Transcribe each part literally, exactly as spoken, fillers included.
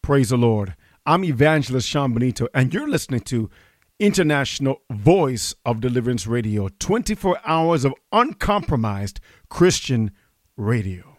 Praise the Lord. I'm Evangelist Sean Benito, and you're listening to International Voice of Deliverance Radio, twenty-four hours of uncompromised Christian radio.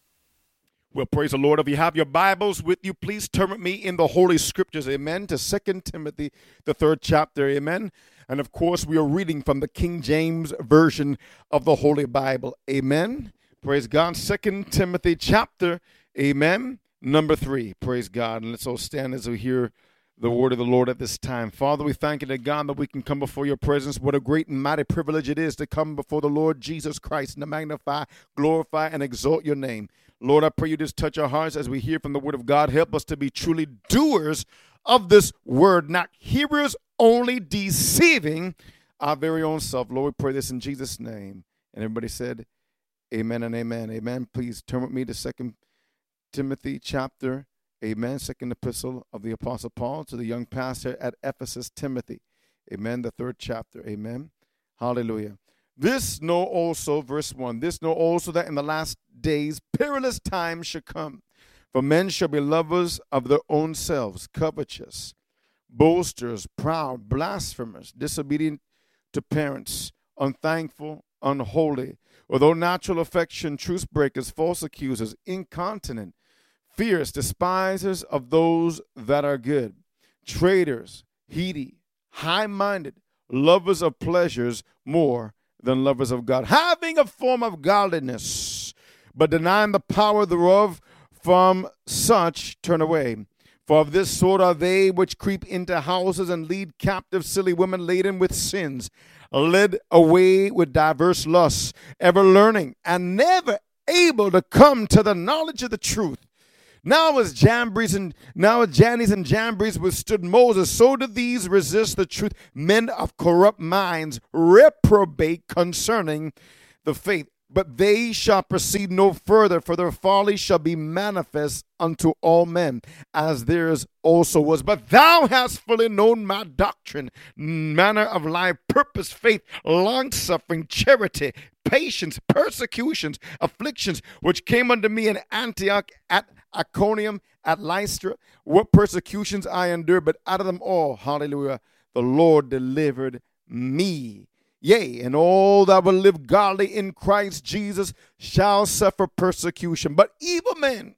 Well, praise the Lord. If you have your Bibles with you, please turn with me in the Holy Scriptures, amen, to Second Timothy, the third chapter, amen. And, of course, we are reading from the King James Version of the Holy Bible, amen. Praise God. Second Timothy chapter, amen, number three. Praise God. And let's all stand as we hear the word of the Lord at this time. Father, we thank you to God that we can come before your presence. What a great and mighty privilege it is to come before the Lord Jesus Christ and to magnify, glorify, and exalt your name. Lord, I pray you just touch our hearts as we hear from the word of God. Help us to be truly doers of this word, not hearers only, deceiving our very own self. Lord, we pray this in Jesus' name. And everybody said, amen and amen. Amen. Please turn with me to Second Timothy chapter, amen, second epistle of the Apostle Paul to the young pastor at Ephesus, Timothy. Amen, the third chapter. Amen. Hallelujah. This know also, verse one, this know also that in the last days perilous times shall come. For men shall be lovers of their own selves, covetous, boasters, proud, blasphemers, disobedient to parents, unthankful, unholy, without natural affection, truce breakers, false accusers, incontinent, fierce, despisers of those that are good, traitors, heady, high-minded, lovers of pleasures more than lovers of God, having a form of godliness, but denying the power thereof. From such turn away. For of this sort are they which creep into houses and lead captive silly women laden with sins, led away with diverse lusts, ever learning, and never able to come to the knowledge of the truth. Now as Jambres and now as Jannes and Jambres withstood Moses, so do these resist the truth. Men of corrupt minds reprobate concerning the faith. But they shall proceed no further, for their folly shall be manifest unto all men, as theirs also was. But thou hast fully known my doctrine, manner of life, purpose, faith, long-suffering, charity, patience, persecutions, afflictions, which came unto me in Antioch, at Iconium, at Lystra, what persecutions I endured, but out of them all, hallelujah, the Lord delivered me. Yea, and all that will live godly in Christ Jesus shall suffer persecution. But evil men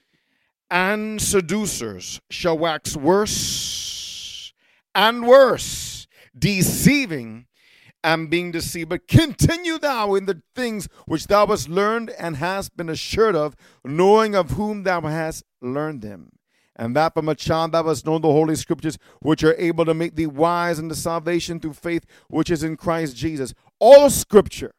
and seducers shall wax worse and worse, deceiving and being deceived. But continue thou in the things which thou hast learned and hast been assured of, knowing of whom thou hast learned them. And that from a child thou hast known the Holy Scriptures, which are able to make thee wise unto salvation through faith which is in Christ Jesus. All Scripture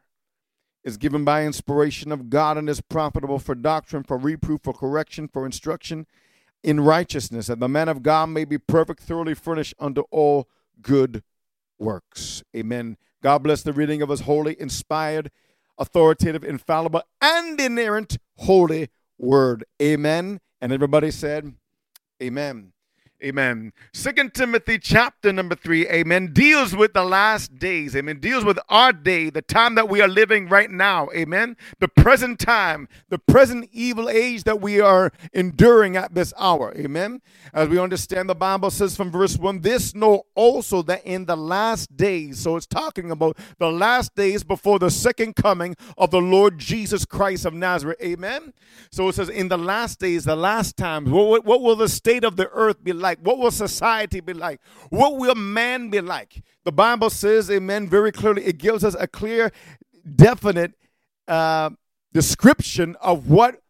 is given by inspiration of God and is profitable for doctrine, for reproof, for correction, for instruction in righteousness, that the man of God may be perfect, thoroughly furnished unto all good works. Amen. God bless the reading of his holy, inspired, authoritative, infallible, and inerrant holy word. Amen. And everybody said, amen. Amen. Second Timothy chapter number three, amen, deals with the last days, amen, deals with our day, the time that we are living right now, amen, the present time, the present evil age that we are enduring at this hour, amen. As we understand, the Bible says from verse one, this know also that in the last days, so it's talking about the last days before the second coming of the Lord Jesus Christ of Nazareth, amen. So it says in the last days, the last times, what, what will the state of the earth be like? What will society be like? What will man be like? The Bible says, amen, very clearly, it gives us a clear, definite uh, description of what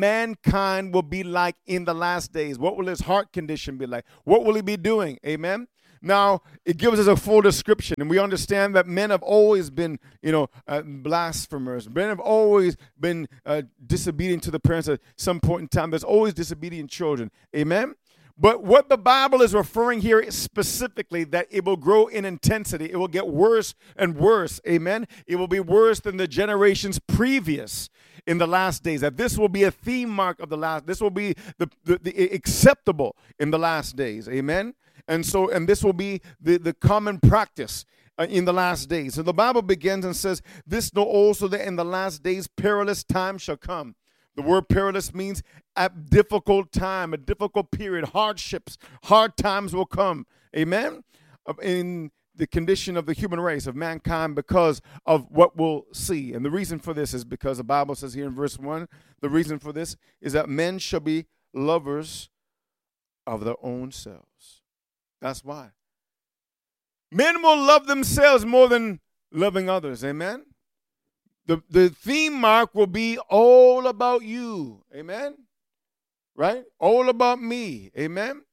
mankind will be like in the last days. What will his heart condition be like? What will he be doing? Amen. Now, it gives us a full description, and we understand that men have always been, you know, uh, blasphemers. Men have always been uh, disobedient to the parents at some point in time. There's always disobedient children. Amen. But what the Bible is referring here is specifically that it will grow in intensity. It will get worse and worse. Amen. It will be worse than the generations previous in the last days. That this will be a theme mark of the last. This will be the, the, the acceptable in the last days. Amen. And so, and this will be the, the common practice uh, in the last days. So the Bible begins and says, this know also that in the last days perilous times shall come. The word perilous means a difficult time, a difficult period, hardships, hard times will come. Amen? In the condition of the human race, of mankind, because of what we'll see. And the reason for this is because the Bible says here in verse one, the reason for this is that men shall be lovers of their own selves. That's why. Men will love themselves more than loving others. Amen? The, the theme mark will be all about you. Amen? Right? All about me. Amen?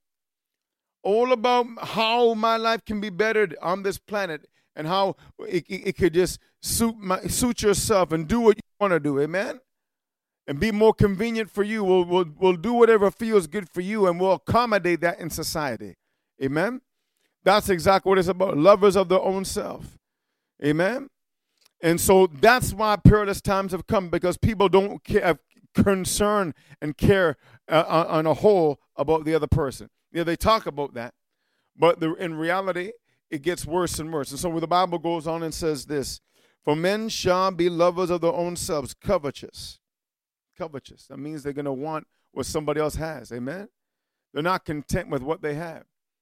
All about how my life can be bettered on this planet and how it, it, it could just suit, my, suit yourself and do what you want to do. Amen? And be more convenient for you. We'll, we'll, we'll do whatever feels good for you, and we'll accommodate that in society. Amen? That's exactly what it's about. Lovers of their own self. Amen? And so that's why perilous times have come, because people don't care, have concern and care uh, on a whole about the other person. Yeah, they talk about that, but the, in reality, it gets worse and worse. And so the Bible goes on and says this, for men shall be lovers of their own selves, covetous. Covetous. That means they're going to want what somebody else has. Amen? They're not content with what they have.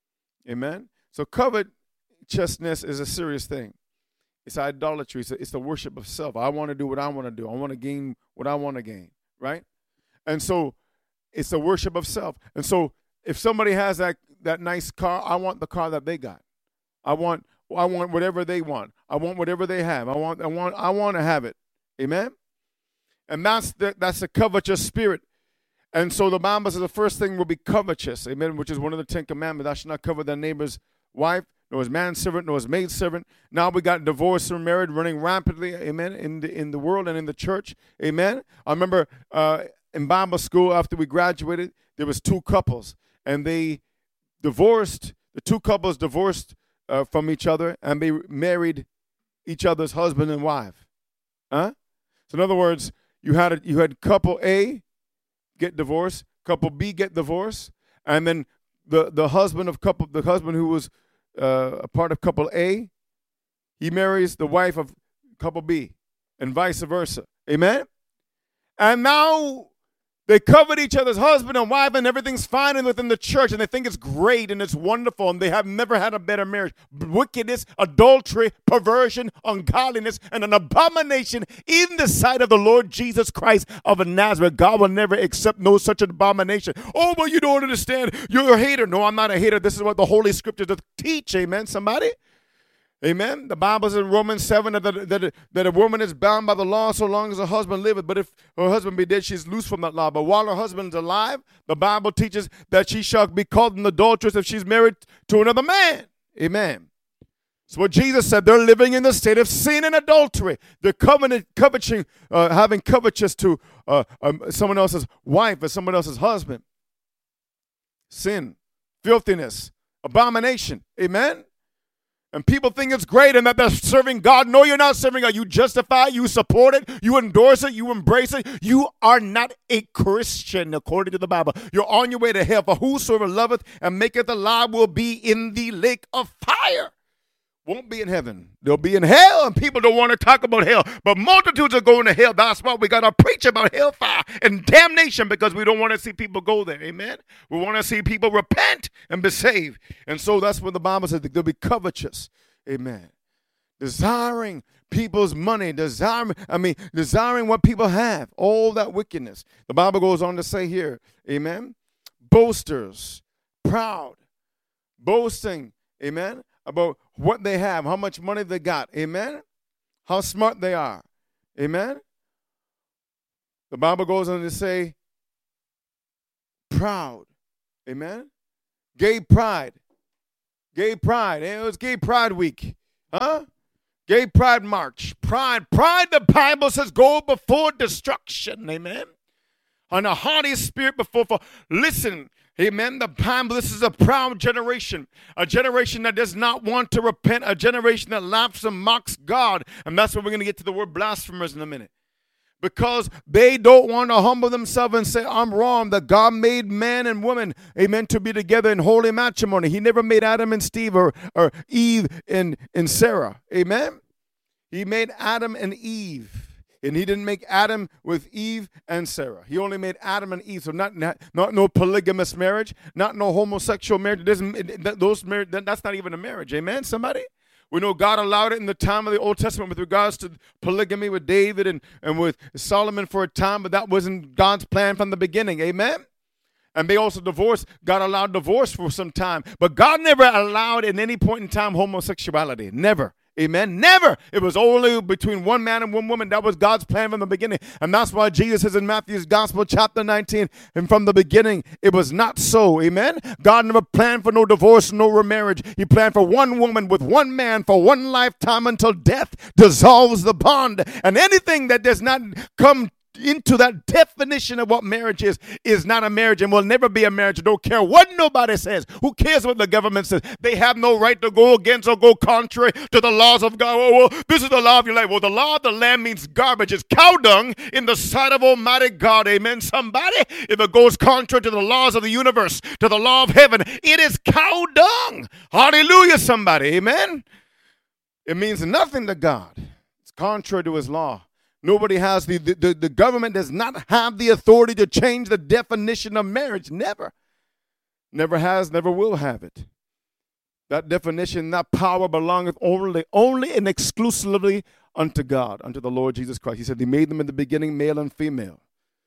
Amen? So covetousness is a serious thing. It's idolatry. It's, a, it's the worship of self. I want to do what I want to do. I want to gain what I want to gain, right? And so it's the worship of self. And so if somebody has that, that nice car, I want the car that they got. I want I want whatever they want. I want whatever they have. I want I want I want to have it. Amen? And that's the that's the covetous spirit. And so the Bible says the first thing will be covetous, amen, which is one of the Ten Commandments. I should not covet thy neighbor's wife, nor his manservant, nor his maidservant. Now we got divorce and marriage running rampantly, amen, in the in the world and in the church. Amen. I remember uh, in Bible school after we graduated, there was two couples. And they divorced, the two couples divorced uh, from each other, and they married each other's husband and wife. Huh? So in other words, you had a, you had couple A get divorced, couple B get divorced, and then the, the husband of couple the husband who was uh, a part of couple A, he marries the wife of couple B, and vice versa. Amen? And now they covet each other's husband and wife, and everything's fine within the church, and they think it's great and it's wonderful, and they have never had a better marriage. Wickedness, adultery, perversion, ungodliness, and an abomination in the sight of the Lord Jesus Christ of Nazareth. God will never accept no such an abomination. Oh, but you don't understand. You're a hater. No, I'm not a hater. This is what the Holy Scriptures teach. Amen, somebody? Amen. The Bible says in Romans seven that, that, that a woman is bound by the law so long as her husband liveth. But if her husband be dead, she's loose from that law. But while her husband is alive, the Bible teaches that she shall be called an adulteress if she's married to another man. Amen. So what Jesus said, they're living in the state of sin and adultery. They're covenant, coveting, uh, having covetous to uh, um, someone else's wife or someone else's husband. Sin, filthiness, abomination. Amen. And people think it's great and that they're serving God. No, you're not serving God. You justify, you support it, you endorse it, you embrace it. You are not a Christian according to the Bible. You're on your way to hell. For whosoever loveth and maketh a lie will be in the lake of fire. Won't be in heaven. They'll be in hell, and people don't want to talk about hell. But multitudes are going to hell. That's why we got to preach about hellfire and damnation, because we don't want to see people go there. Amen? We want to see people repent and be saved. And so that's what the Bible says. They'll be covetous. Amen. Desiring people's money. Desiring, I mean, desiring what people have. All that wickedness. The Bible goes on to say here, amen, boasters, proud, boasting, amen, about what they have, how much money they got. Amen? How smart they are. Amen? The Bible goes on to say, proud. Amen? Gay pride. Gay pride. It was Gay Pride Week. Huh? Gay Pride March. Pride. Pride, the Bible says, go before destruction. Amen? On a haughty spirit before. For, listen, amen. The Bible, this is a proud generation, a generation that does not want to repent, a generation that laughs and mocks God. And that's where we're going to get to the word blasphemers in a minute. Because they don't want to humble themselves and say, I'm wrong, that God made man and woman, amen, to be together in holy matrimony. He never made Adam and Steve or, or Eve and, and Sarah. Amen. He made Adam and Eve. And he didn't make Adam with Eve and Sarah. He only made Adam and Eve. So not, not, not no polygamous marriage, not no homosexual marriage. It doesn't, it, those marriage, that's not even a marriage. Amen, somebody? We know God allowed it in the time of the Old Testament with regards to polygamy with David and, and with Solomon for a time, but that wasn't God's plan from the beginning. Amen? And they also divorced. God allowed divorce for some time. But God never allowed at any point in time homosexuality. Never. Amen. Never. It was only between one man and one woman. That was God's plan from the beginning. And that's why Jesus says in Matthew's Gospel, chapter nineteen, and from the beginning, it was not so. Amen. God never planned for no divorce, no remarriage. He planned for one woman with one man for one lifetime until death dissolves the bond. And anything that does not come into that definition of what marriage is, is not a marriage and will never be a marriage. Don't care what nobody says. Who cares what the government says? They have no right to go against or go contrary to the laws of God. Oh, well, this is the law of your life. Well, the law of the land means garbage. It's cow dung in the sight of Almighty God. Amen. Somebody, if it goes contrary to the laws of the universe, to the law of heaven, it is cow dung. Hallelujah, somebody. Amen. It means nothing to God. It's contrary to his law. Nobody has the, the, the government does not have the authority to change the definition of marriage. Never. Never has, never will have it. That definition, that power belongeth only, only and exclusively unto God, unto the Lord Jesus Christ. He said he made them in the beginning, male and female.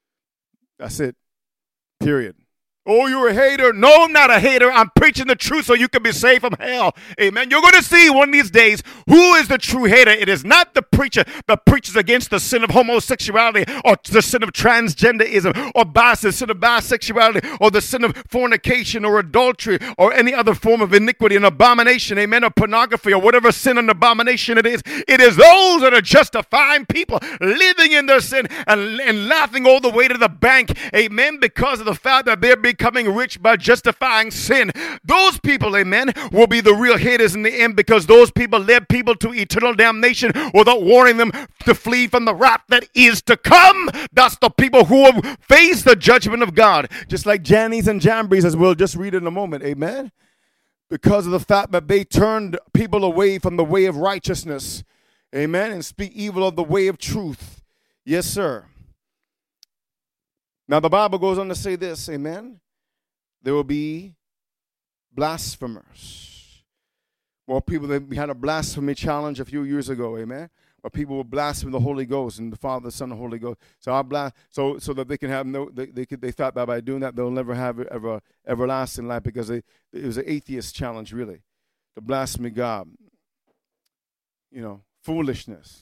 That's it. Period. Oh, you're a hater. No, I'm not a hater. I'm preaching the truth so you can be saved from hell. Amen. You're going to see one of these days who is the true hater. It is not the preacher that preaches against the sin of homosexuality or the sin of transgenderism or bis- the sin of bisexuality or the sin of fornication or adultery or any other form of iniquity and abomination. Amen. Or pornography or whatever sin and abomination it is. It is those that are justifying people living in their sin and, and laughing all the way to the bank. Amen. Because of the fact that they're being becoming rich by justifying sin. Those people, amen, will be the real haters in the end because those people led people to eternal damnation without warning them to flee from the wrath that is to come. That's the people who will face the judgment of God. Just like Jannies and Jambries, as we'll just read in a moment, amen, because of the fact that they turned people away from the way of righteousness, amen, and speak evil of the way of truth. Yes, sir. Now, the Bible goes on to say this, amen. There will be blasphemers. Well, people, we had a blasphemy challenge a few years ago, amen, where people will blaspheme the Holy Ghost and the Father, the Son, and the Holy Ghost. So I blast, so so that they can have no, they they, could, they thought that by doing that they'll never have ever everlasting life because they, it was an atheist challenge, really, to blaspheme God. You know, foolishness,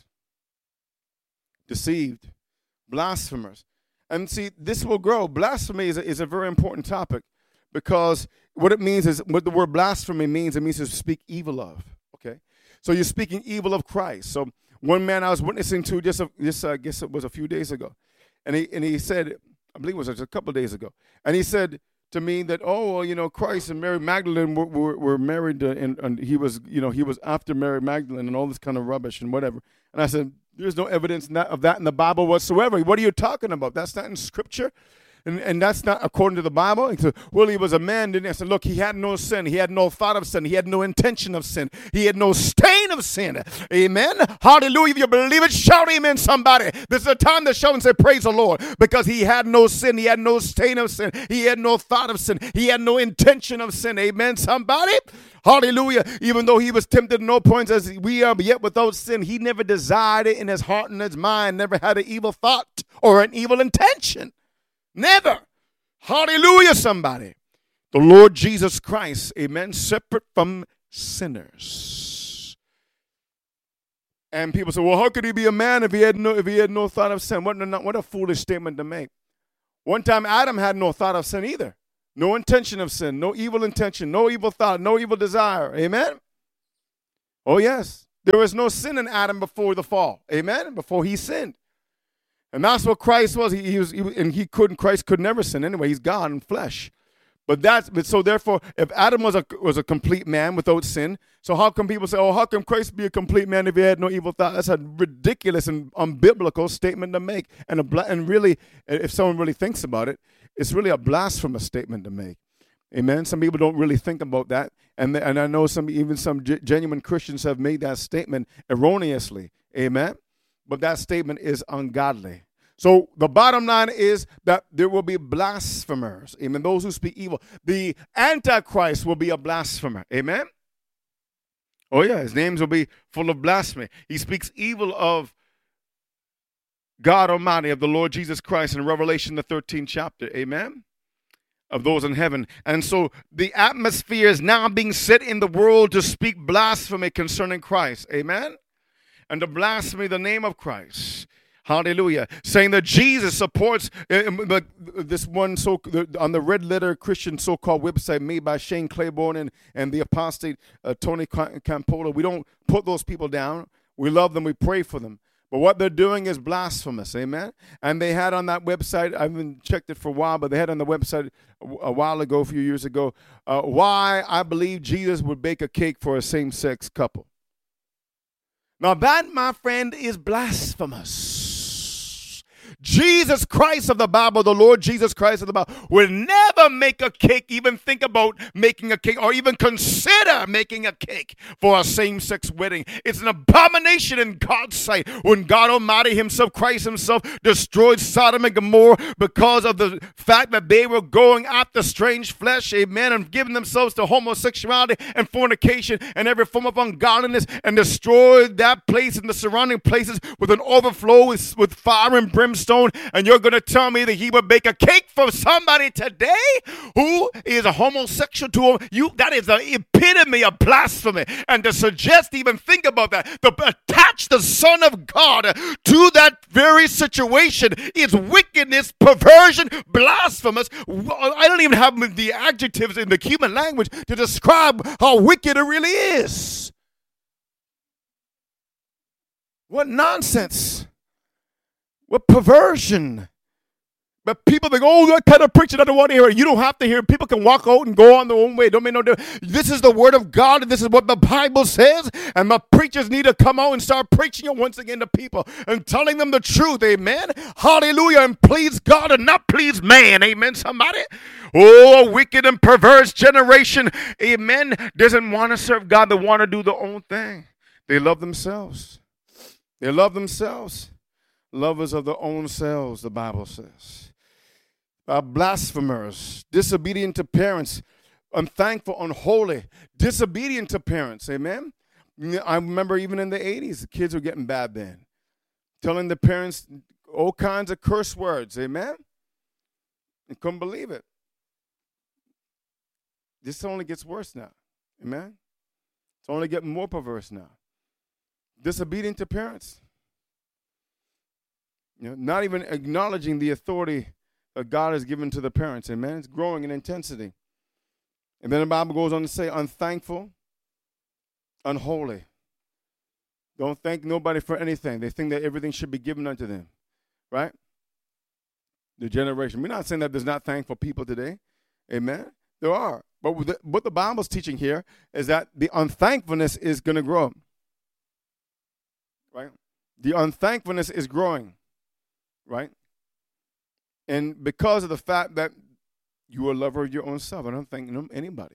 deceived, blasphemers. And see, this will grow. Blasphemy is a, is a very important topic because what it means is, what the word blasphemy means, it means to speak evil of, okay? So you're speaking evil of Christ. So one man I was witnessing to just, a, just uh, I guess it was a few days ago, and he and he said, I believe it was just a couple of days ago, and he said to me that, oh, well, you know, Christ and Mary Magdalene were, were, were married, uh, and, and he was, you know, he was after Mary Magdalene and all this kind of rubbish and whatever. And I said, there's no evidence of that in the Bible whatsoever. What are you talking about? That's not in Scripture. And, and that's not according to the Bible. He said, well, he was a man. Didn't he? I said, look, he had no sin. He had no thought of sin. He had no intention of sin. He had no stain of sin. Amen. Hallelujah. If you believe it, shout amen, somebody. This is a time to shout and say, praise the Lord. Because he had no sin. He had no stain of sin. He had no thought of sin. He had no intention of sin. Amen, somebody. Hallelujah. Even though he was tempted at no points as we are, but yet without sin, he never desired it in his heart and his mind, never had an evil thought or an evil intention. Never. Hallelujah, somebody. The Lord Jesus Christ, amen, separate from sinners. And people say, well, how could he be a man if he had no, if he had no thought of sin? What, what a foolish statement to make. One time Adam had no thought of sin either. No intention of sin, no evil intention, no evil thought, no evil desire. Amen? Oh, yes. There was no sin in Adam before the fall. Amen? Before he sinned. And that's what Christ was. He, he was, he, and he couldn't. Christ could never sin anyway. He's God in flesh. But that's but so. Therefore, if Adam was a was a complete man without sin, so how come people say, "Oh, how come Christ be a complete man if he had no evil thought?" That's a ridiculous and unbiblical statement to make. And a and really, if someone really thinks about it, it's really a blasphemous statement to make. Amen. Some people don't really think about that, and and I know some even some g- genuine Christians have made that statement erroneously. Amen. but that statement is ungodly. So the bottom line is that there will be blasphemers, amen, those who speak evil. The Antichrist will be a blasphemer, amen. Oh yeah, his names will be full of blasphemy. He speaks evil of God Almighty, of the Lord Jesus Christ in Revelation, the thirteenth chapter, amen, of those in heaven. And so the atmosphere is now being set in the world to speak blasphemy concerning Christ, amen, and to blaspheme the name of Christ. Hallelujah. Saying that Jesus supports uh, this one so on the Red Letter Christian so-called website made by Shane Claiborne and, and the apostate uh, Tony Campolo. We don't put those people down. We love them. We pray for them. But what they're doing is blasphemous. Amen. And they had on that website, I haven't checked it for a while, but they had on the website a while ago, a few years ago, uh, why I believe Jesus would bake a cake for a same-sex couple. Now that, my friend, is blasphemous. Jesus Christ of the Bible, the Lord Jesus Christ of the Bible, will never make a cake, even think about making a cake, or even consider making a cake for a same-sex wedding. It's an abomination in God's sight. When God Almighty himself, Christ himself, destroyed Sodom and Gomorrah because of the fact that they were going after strange flesh, amen, and giving themselves to homosexuality and fornication and every form of ungodliness, and destroyed that place and the surrounding places with an overflow with, with fire and brimstone. And you're going to tell me that he would bake a cake for somebody today who is a homosexual to him? You, that is the epitome of blasphemy. And to suggest, even think about that, to attach the Son of God to that very situation is wickedness, perversion, blasphemous. I don't even have the adjectives in the human language to describe how wicked it really is. What nonsense. What perversion. But people think, oh, that kind of preaching, I don't want to hear it. You don't have to hear it. People can walk out and go on their own way. Don't make no difference. This is the word of God, and this is what the Bible says. And my preachers need to come out and start preaching it once again to people and telling them the truth. Amen. Hallelujah. And please God and not please man. Amen. Somebody. Oh, a wicked and perverse generation. Amen. Doesn't want to serve God. They want to do their own thing. They love themselves. They love themselves. Lovers of their own selves, the Bible says. Uh, blasphemers, disobedient to parents, unthankful, unholy, disobedient to parents, amen? I remember even in the eighties, the kids were getting bad then, telling the parents all kinds of curse words, amen? And couldn't believe it. This only gets worse now, amen? It's only getting more perverse now. Disobedient to parents. You know, not even acknowledging the authority that God has given to the parents. Amen. It's growing in intensity. And then the Bible goes on to say, unthankful, unholy. Don't thank nobody for anything. They think that everything should be given unto them. Right? The generation. We're not saying that there's not thankful people today. Amen. There are. But the, what the Bible's teaching here is that the unthankfulness is going to grow. Right? The unthankfulness is growing. Right? And because of the fact that you are a lover of your own self, I don't thank anybody.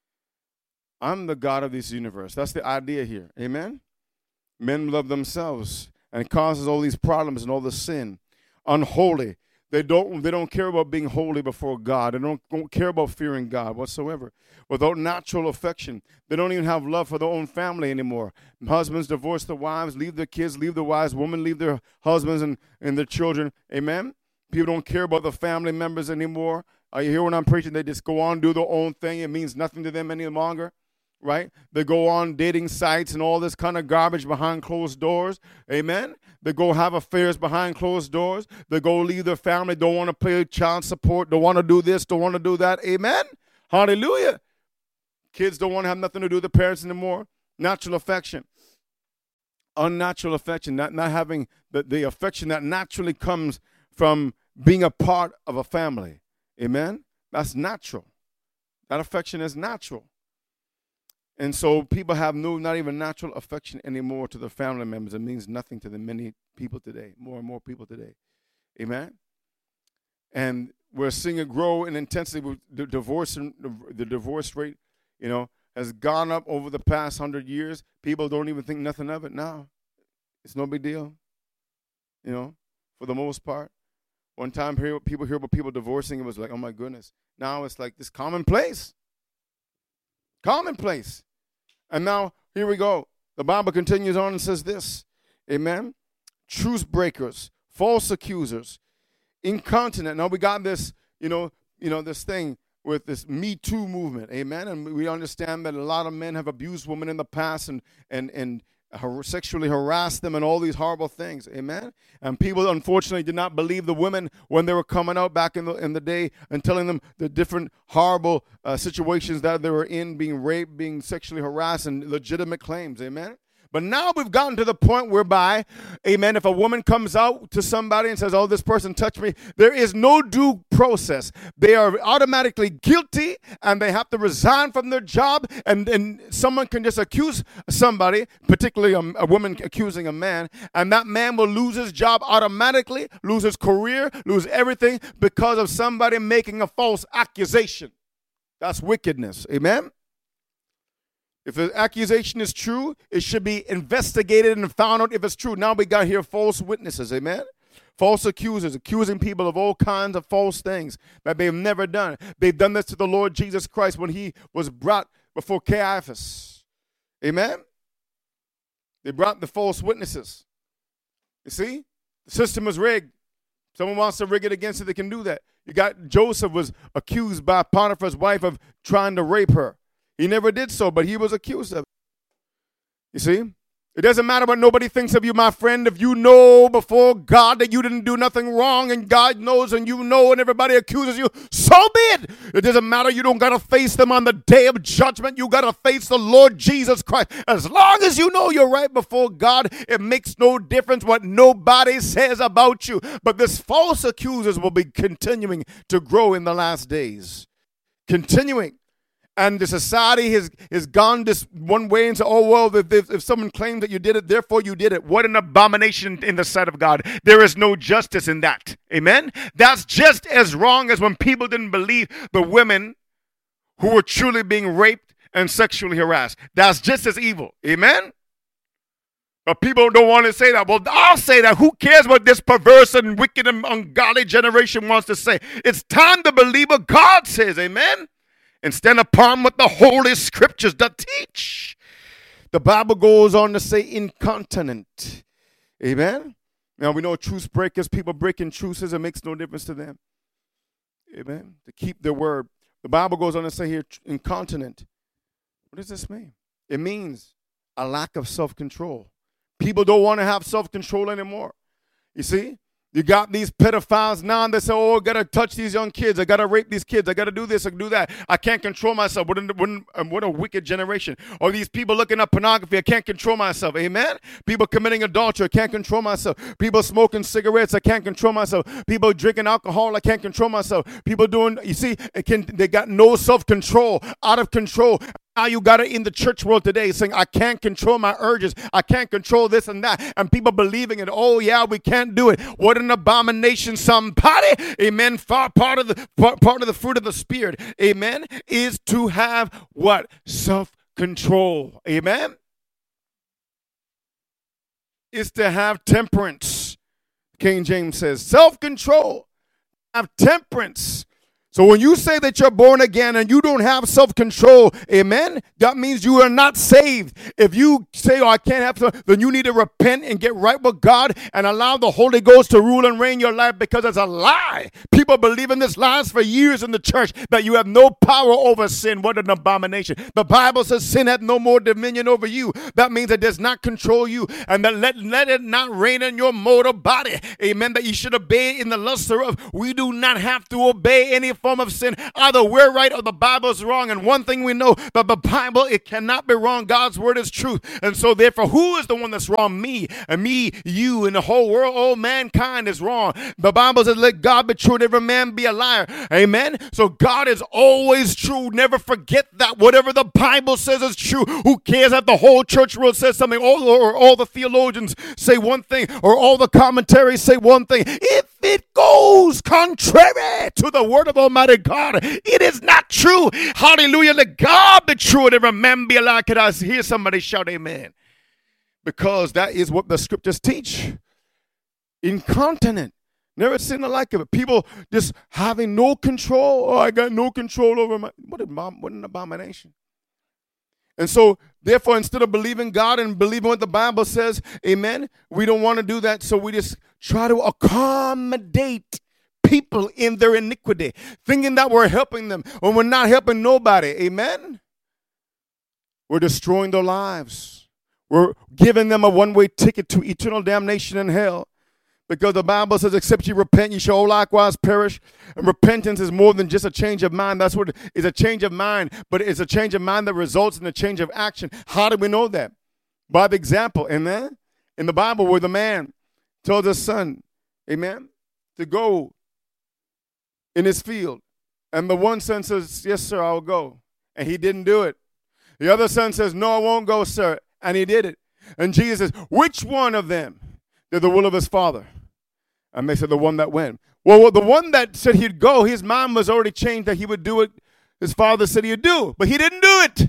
I'm the God of this universe. That's the idea here. Amen? Men love themselves, and it causes all these problems and all the sin. Unholy. They don't, they don't care about being holy before God. They don't, don't care about fearing God whatsoever. Without natural affection. They don't even have love for their own family anymore. Husbands divorce their wives, leave their kids, leave their wives. Women leave their husbands and, and their children. Amen? People don't care about the family members anymore. Uh, you hear when I'm preaching? They just go on, do their own thing. It means nothing to them any longer. Right? They go on dating sites and all this kind of garbage behind closed doors. Amen? They go have affairs behind closed doors. They go leave their family, don't want to pay child support, don't want to do this, don't want to do that. Amen? Hallelujah. Kids don't want to have nothing to do with their parents anymore. Natural affection. Unnatural affection, not, not having the, the affection that naturally comes from being a part of a family. Amen? That's natural. That affection is natural. And so people have no, not even natural affection anymore to their family members. It means nothing to the many people today, more and more people today. Amen? And we're seeing it grow in intensity with the divorce, the divorce rate, you know, has gone up over the past hundred years. People don't even think nothing of it now. It's no big deal. you know, for the most part. One time people hear about people divorcing, it was like, oh my goodness. Now it's like this commonplace. Commonplace. And now, here we go. The Bible continues on and says this. Amen. Truce breakers, false accusers, incontinent. Now we got this, you know, you know, this thing with this Me Too movement. Amen. And we understand that a lot of men have abused women in the past and and and sexually harassed them and all these horrible things. Amen. And people unfortunately did not believe the women when they were coming out back in the in the day and telling them the different horrible uh, situations that they were in, being raped, being sexually harassed, and legitimate claims. Amen. But now we've gotten to the point whereby, amen, if a woman comes out to somebody and says, oh, this person touched me, there is no due process. They are automatically guilty and they have to resign from their job. And then someone can just accuse somebody, particularly a, a woman accusing a man, and that man will lose his job automatically, lose his career, lose everything because of somebody making a false accusation. That's wickedness. Amen. If the accusation is true, it should be investigated and found out if it's true. Now we got here false witnesses, amen? False accusers, accusing people of all kinds of false things that they've never done. They've done this to the Lord Jesus Christ when he was brought before Caiaphas. Amen? They brought the false witnesses. You see? The system is rigged. Someone wants to rig it against it, they can do that. You got Joseph was accused by Potiphar's wife of trying to rape her. He never did so, but he was accused of it. You see? It doesn't matter what nobody thinks of you, my friend. If you know before God that you didn't do nothing wrong and God knows and you know and everybody accuses you, so be it. It doesn't matter. You don't got to face them on the day of judgment. You got to face the Lord Jesus Christ. As long as you know you're right before God, it makes no difference what nobody says about you. But this false accusers will be continuing to grow in the last days. Continuing. And the society has, has gone this one way and said, oh, well, if, if, if someone claims that you did it, therefore you did it. What an abomination in the sight of God. There is no justice in that. Amen? That's just as wrong as when people didn't believe the women who were truly being raped and sexually harassed. That's just as evil. Amen? But people don't want to say that. Well, I'll say that. Who cares what this perverse and wicked and ungodly generation wants to say? It's time to believe what God says. Amen? And stand upon what the Holy Scriptures that teach. The Bible goes on to say incontinent. Amen? Now we know truce breakers, people breaking truces, it makes no difference to them. Amen? To keep their word. The Bible goes on to say here incontinent. What does this mean? It means a lack of self-control. People don't want to have self-control anymore. You see? You got these pedophiles now, and they say, oh, I got to touch these young kids. I got to rape these kids. I got to do this. I do that. I can't control myself. What, what, what a wicked generation. Or these people looking at pornography. I can't control myself. Amen? People committing adultery. I can't control myself. People smoking cigarettes. I can't control myself. People drinking alcohol. I can't control myself. People doing, you see, it can, they got no self-control, out of control. Now you got it in the church world today saying, I can't control my urges. I can't control this and that. And people believing it. Oh, yeah, we can't do it. What an abomination. Somebody, amen, far part of the part of the fruit of the Spirit, amen, is to have what? Self-control. Amen? Is to have temperance. King James says, self-control. Have temperance. So when you say that you're born again and you don't have self-control, amen, that means you are not saved. If you say, oh, I can't have self, then you need to repent and get right with God and allow the Holy Ghost to rule and reign your life, because it's a lie. People believe in this lies for years in the church that you have no power over sin. What an abomination. The Bible says sin hath no more dominion over you. That means it does not control you, and that let, let it not reign in your mortal body. Amen, that you should obey in the lust thereof. We do not have to obey any form of sin. Either we're right or the Bible's wrong. And one thing we know, that the Bible, it cannot be wrong. God's word is truth. And so therefore, who is the one that's wrong? Me. And me, you, and the whole world, all mankind is wrong. The Bible says, let God be true and every man be a liar. Amen? So God is always true. Never forget that. Whatever the Bible says is true. Who cares if the whole church world says something, all, or all the theologians say one thing, or all the commentaries say one thing. If it goes contrary to the word of Almighty God, it is not true. Hallelujah. Let God be true and every man be a liar. Can I hear somebody shout amen? Because that is what the scriptures teach. Incontinent. Never seen the like of it. People just having no control. Oh, I got no control over my. What, what an abomination. And so, therefore, instead of believing God and believing what the Bible says, amen, we don't want to do that. So we just try to accommodate people in their iniquity, thinking that we're helping them when we're not helping nobody. Amen. We're destroying their lives. We're giving them a one-way ticket to eternal damnation in hell. Because the Bible says, except you repent, you shall likewise perish. And repentance is more than just a change of mind. That's what it is, a change of mind. But it's a change of mind that results in a change of action. How do we know that? By the example, amen? In the Bible where the man told his son, amen, to go in his field. And the one son says, yes, sir, I will go. And he didn't do it. The other son says, no, I won't go, sir. And he did it. And Jesus says, which one of them did the will of his father? And they said, the one that went. Well, well, the one that said he'd go, his mind was already changed that he would do it. His father said he'd do, but he didn't do it.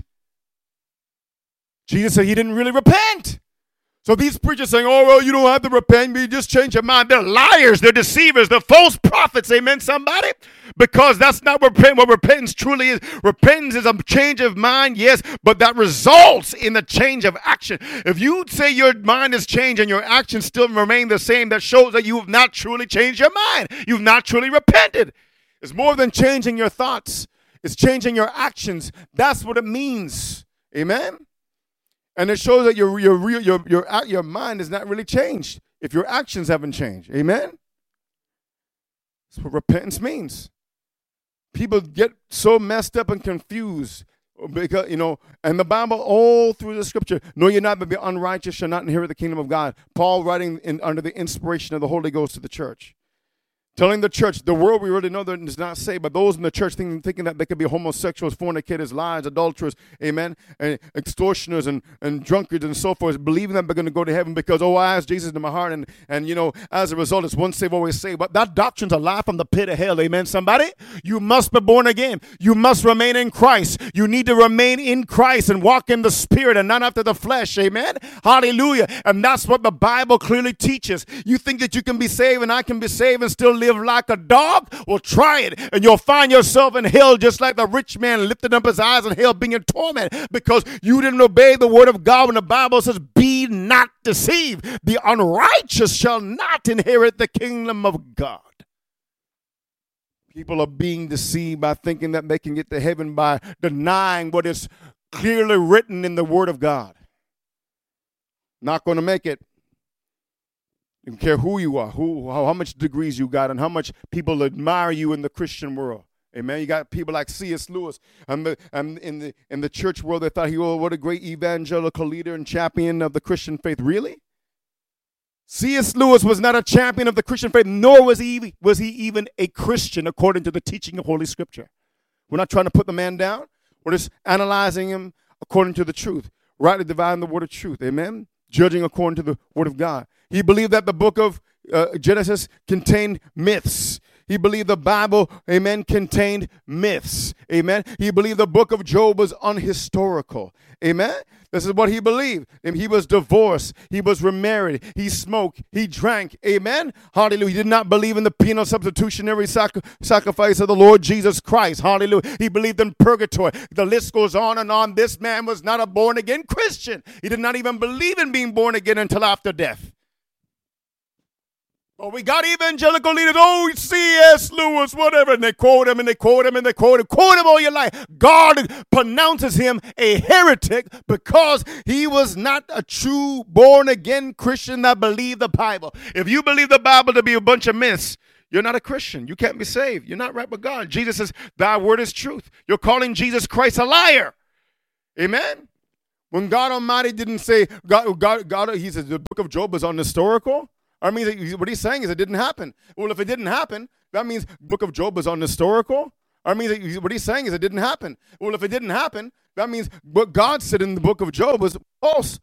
Jesus said he didn't really repent. So these preachers saying, oh, well, you don't have to repent, you just change your mind. They're liars, they're deceivers, they're false prophets, amen, somebody? Because that's not what, repent, what repentance truly is. Repentance is a change of mind, yes, but that results in the change of action. If you say your mind has changed and your actions still remain the same, that shows that you have not truly changed your mind. You've not truly repented. It's more than changing your thoughts. It's changing your actions. That's what it means, amen? And it shows that your your real your your your mind is not really changed if your actions haven't changed. Amen. That's what repentance means. People get so messed up and confused because, you know, and the Bible all through the scripture, no, you're not, but be unrighteous shall not inherit the kingdom of God. Paul writing in, under the inspiration of the Holy Ghost to the church. Telling the church, the world we really know that does not say, but those in the church thinking, thinking that they could be homosexuals, fornicators, liars, adulterers, amen, and extortioners and, and drunkards and so forth, believing that they're going to go to heaven because, oh, I asked Jesus into my heart, and, and, you know, as a result, it's once saved, always saved. But that doctrine's a lie from the pit of hell, amen, somebody? You must be born again. You must remain in Christ. You need to remain in Christ and walk in the Spirit and not after the flesh, amen? Hallelujah. And that's what the Bible clearly teaches. You think that you can be saved and I can be saved and still live like a dog? Well, try it, and you'll find yourself in hell just like the rich man lifted up his eyes in hell being in torment because you didn't obey the word of God when the Bible says, be not deceived. The unrighteous shall not inherit the kingdom of God. People are being deceived by thinking that they can get to heaven by denying what is clearly written in the word of God. Not going to make it. You don't care who you are, who, how, how much degrees you got, and how much people admire you in the Christian world. Amen. You got people like C S Lewis, and the and in the in the church world, they thought he was what a great evangelical leader and champion of the Christian faith. Really? C S Lewis was not a champion of the Christian faith, nor was he was he even a Christian according to the teaching of Holy Scripture. We're not trying to put the man down. We're just analyzing him according to the truth, rightly dividing the word of truth. Amen. Judging according to the word of God. He believed that the book of uh, Genesis contained myths. He believed the Bible, amen, contained myths. Amen. He believed the book of Job was unhistorical. Amen. This is what he believed. And he was divorced. He was remarried. He smoked. He drank. Amen. Hallelujah. He did not believe in the penal substitutionary sac- sacrifice of the Lord Jesus Christ. Hallelujah. He believed in purgatory. The list goes on and on. This man was not a born-again Christian. He did not even believe in being born again until after death. Oh, we got evangelical leaders, oh, C S Lewis, whatever, and they quote him, and they quote him, and they quote him, quote him all your life. God pronounces him a heretic because he was not a true born-again Christian that believed the Bible. If you believe the Bible to be a bunch of myths, you're not a Christian. You can't be saved. You're not right with God. Jesus says, thy word is truth. You're calling Jesus Christ a liar. Amen? When God Almighty didn't say, God, God, God he says the book of Job is unhistorical. I mean, what he's saying is it didn't happen. Well, if it didn't happen, that means the book of Job is unhistorical. I mean, what he's saying is it didn't happen. Well, if it didn't happen, that means what God said in the book of Job was false.